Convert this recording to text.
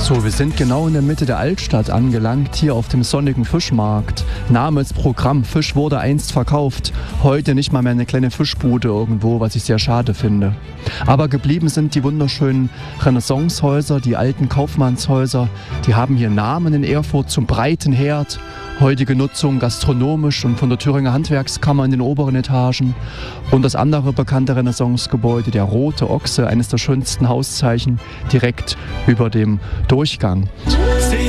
So, wir sind genau in der Mitte der Altstadt angelangt, hier auf dem sonnigen Fischmarkt. Name ist Programm, Fisch wurde einst verkauft, heute nicht mal mehr eine kleine Fischbude irgendwo, was ich sehr schade finde. Aber geblieben sind die wunderschönen Renaissancehäuser, die alten Kaufmannshäuser, die haben hier Namen in Erfurt zum breiten Herd. Heutige Nutzung gastronomisch und von der Thüringer Handwerkskammer in den oberen Etagen. Und das andere bekannte Renaissancegebäude, der Rote Ochse, eines der schönsten Hauszeichen, direkt über dem Durchgang.